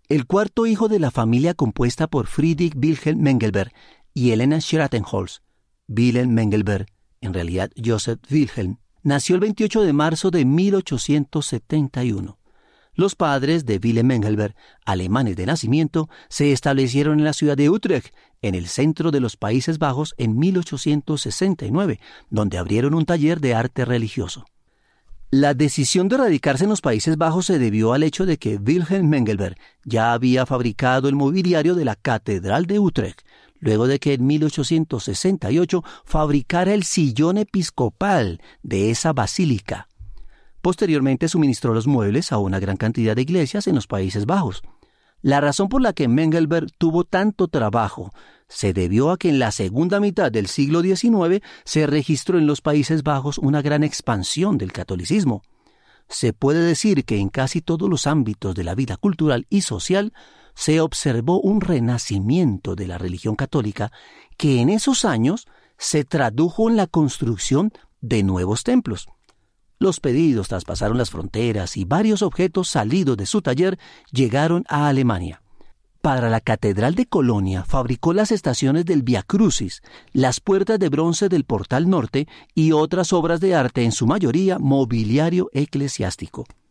El cuarto hijo de la familia compuesta por Friedrich Wilhelm Mengelberg y Helena Schrattenholz, Wilhelm Mengelberg, en realidad Joseph Wilhelm, nació el 28 de marzo de 1871. Los padres de Wilhelm Mengelberg, alemanes de nacimiento, se establecieron en la ciudad de Utrecht, en el centro de los Países Bajos, en 1869, donde abrieron un taller de arte religioso. La decisión de radicarse en los Países Bajos se debió al hecho de que Wilhelm Mengelberg ya había fabricado el mobiliario de la Catedral de Utrecht, luego de que en 1868 fabricara el sillón episcopal de esa basílica. Posteriormente suministró los muebles a una gran cantidad de iglesias en los Países Bajos. La razón por la que Mengelberg tuvo tanto trabajo se debió a que en la segunda mitad del siglo XIX se registró en los Países Bajos una gran expansión del catolicismo. Se puede decir que en casi todos los ámbitos de la vida cultural y social se observó un renacimiento de la religión católica que en esos años se tradujo en la construcción de nuevos templos. Los pedidos traspasaron las fronteras y varios objetos salidos de su taller llegaron a Alemania. Para la Catedral de Colonia fabricó las estaciones del Vía Crucis, las puertas de bronce del Portal Norte y otras obras de arte, en su mayoría mobiliario eclesiástico.